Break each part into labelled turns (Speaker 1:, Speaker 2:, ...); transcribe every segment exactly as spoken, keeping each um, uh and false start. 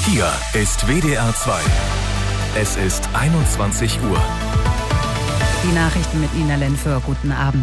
Speaker 1: Hier ist W D R zwei. Es ist einundzwanzig Uhr.
Speaker 2: Die Nachrichten mit Nina Lenför. Guten Abend.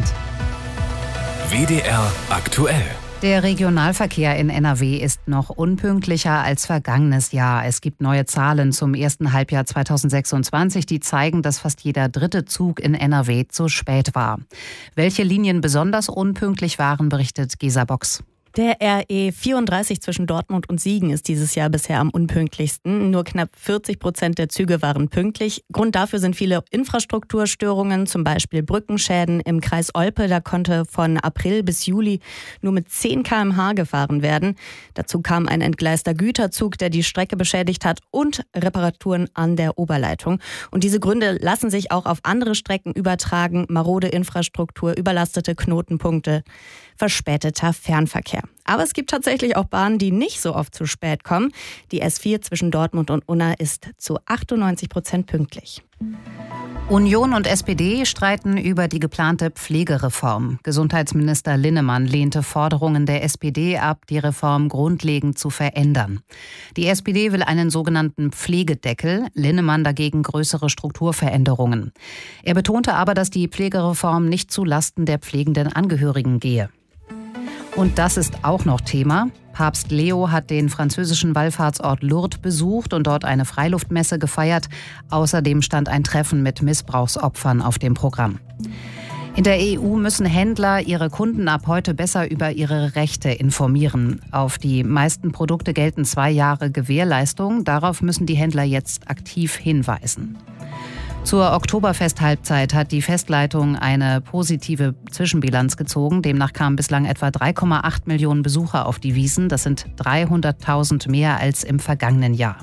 Speaker 1: W D R aktuell.
Speaker 2: Der Regionalverkehr in N R W ist noch unpünktlicher als vergangenes Jahr. Es gibt neue Zahlen zum ersten Halbjahr zweitausendsechsundzwanzig, die zeigen, dass fast jeder dritte Zug in N R W zu spät war. Welche Linien besonders unpünktlich waren, berichtet Gesa Box.
Speaker 3: Der R E vierunddreißig zwischen Dortmund und Siegen ist dieses Jahr bisher am unpünktlichsten. Nur knapp vierzig Prozent der Züge waren pünktlich. Grund dafür sind viele Infrastrukturstörungen, zum Beispiel Brückenschäden im Kreis Olpe. Da konnte von April bis Juli nur mit zehn Kilometer pro Stunde gefahren werden. Dazu kam ein entgleister Güterzug, der die Strecke beschädigt hat, und Reparaturen an der Oberleitung. Und diese Gründe lassen sich auch auf andere Strecken übertragen. Marode Infrastruktur, überlastete Knotenpunkte, verspäteter Fernverkehr. Aber es gibt tatsächlich auch Bahnen, die nicht so oft zu spät kommen. Die S vier zwischen Dortmund und Unna ist zu achtundneunzig Prozent pünktlich.
Speaker 2: Union und S P D streiten über die geplante Pflegereform. Gesundheitsminister Linnemann lehnte Forderungen der S P D ab, die Reform grundlegend zu verändern. Die S P D will einen sogenannten Pflegedeckel, Linnemann dagegen größere Strukturveränderungen. Er betonte aber, dass die Pflegereform nicht zu Lasten der pflegenden Angehörigen gehe. Und das ist auch noch Thema. Papst Leo hat den französischen Wallfahrtsort Lourdes besucht und dort eine Freiluftmesse gefeiert. Außerdem stand ein Treffen mit Missbrauchsopfern auf dem Programm. In der E U müssen Händler ihre Kunden ab heute besser über ihre Rechte informieren. Auf die meisten Produkte gelten zwei Jahre Gewährleistung. Darauf müssen die Händler jetzt aktiv hinweisen. Zur Oktoberfest-Halbzeit hat die Festleitung eine positive Zwischenbilanz gezogen. Demnach kamen bislang etwa drei Komma acht Millionen Besucher auf die Wiesn. Das sind dreihunderttausend mehr als im vergangenen Jahr.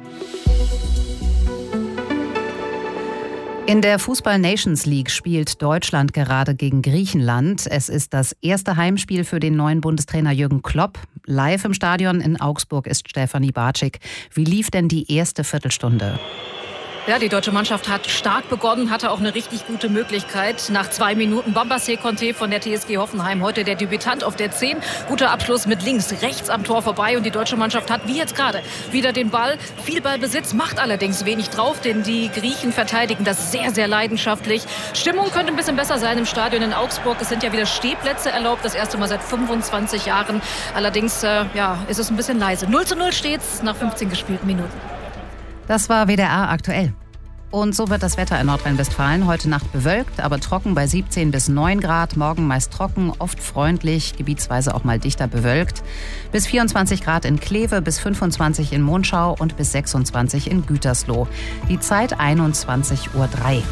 Speaker 2: In der Fußball-Nations League spielt Deutschland gerade gegen Griechenland. Es ist das erste Heimspiel für den neuen Bundestrainer Jürgen Klopp. Live im Stadion in Augsburg ist Stefanie Bartschik. Wie lief denn die erste Viertelstunde?
Speaker 4: Ja, die deutsche Mannschaft hat stark begonnen, hatte auch eine richtig gute Möglichkeit. Nach zwei Minuten Bambassé Conté von der T S G Hoffenheim, heute der Debütant auf der zehn. Guter Abschluss mit links, rechts am Tor vorbei. Und die deutsche Mannschaft hat, wie jetzt gerade, wieder den Ball. Viel Ballbesitz, macht allerdings wenig drauf, denn die Griechen verteidigen das sehr, sehr leidenschaftlich. Stimmung könnte ein bisschen besser sein im Stadion in Augsburg. Es sind ja wieder Stehplätze erlaubt, das erste Mal seit fünfundzwanzig Jahren. Allerdings äh, ja, ist es ein bisschen leise. null zu null steht's nach fünfzehn gespielten Minuten.
Speaker 2: Das war W D R aktuell. Und so wird das Wetter in Nordrhein-Westfalen. Heute Nacht bewölkt, aber trocken bei siebzehn bis neun Grad. Morgen meist trocken, oft freundlich, gebietsweise auch mal dichter bewölkt. Bis vierundzwanzig Grad in Kleve, bis fünfundzwanzig in Monschau und bis sechsundzwanzig in Gütersloh. Die Zeit einundzwanzig Uhr drei.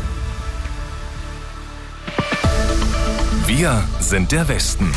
Speaker 1: Wir sind der Westen.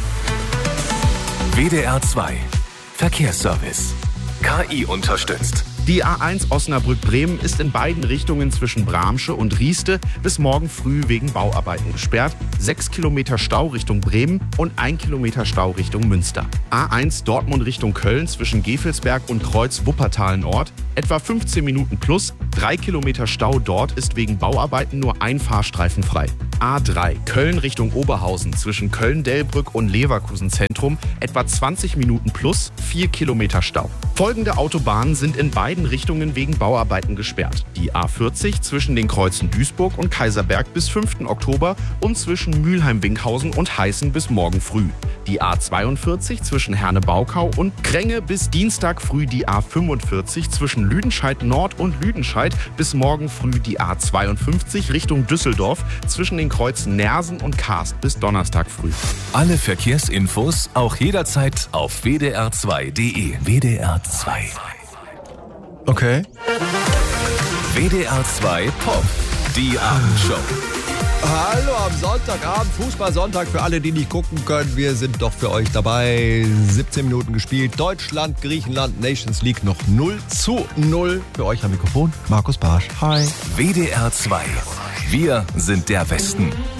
Speaker 1: W D R zwei. Verkehrsservice. K I unterstützt.
Speaker 5: Die A eins Osnabrück-Bremen ist in beiden Richtungen zwischen Bramsche und Rieste bis morgen früh wegen Bauarbeiten gesperrt. Sechs Kilometer Stau Richtung Bremen und ein Kilometer Stau Richtung Münster. A eins Dortmund Richtung Köln zwischen Gevelsberg und Kreuz Wuppertal Nord. Etwa fünfzehn Minuten plus. Drei Kilometer Stau dort ist wegen Bauarbeiten nur ein Fahrstreifen frei. A drei Köln Richtung Oberhausen zwischen Köln-Delbrück und Leverkusen Zentrum. Etwa zwanzig Minuten plus. Vier Kilometer Stau. Folgende Autobahnen sind in beiden Richtungen wegen Bauarbeiten gesperrt. Die A vierzig zwischen den Kreuzen Duisburg und Kaiserberg bis fünften Oktober und zwischen Mülheim-Winkhausen und Heißen bis morgen früh. Die A zweiundvierzig zwischen Herne-Baukau und Kränge bis Dienstag früh die A fünfundvierzig zwischen Lüdenscheid Nord und Lüdenscheid bis morgen früh die A zweiundfünfzig Richtung Düsseldorf zwischen den Kreuzen Nersen und Karst bis Donnerstag früh.
Speaker 1: Alle Verkehrsinfos auch jederzeit auf w d r zwei punkt d e. W D R zwei.
Speaker 6: Okay.
Speaker 1: W D R zwei Pop. Die Abendshow.
Speaker 6: Hallo am Sonntagabend, Fußballsonntag für alle, die nicht gucken können. Wir sind doch für euch dabei. siebzehn Minuten gespielt. Deutschland, Griechenland, Nations League noch null zu null. Für euch am Mikrofon Markus Barsch. Hi.
Speaker 1: W D R zwei. Wir sind der Westen.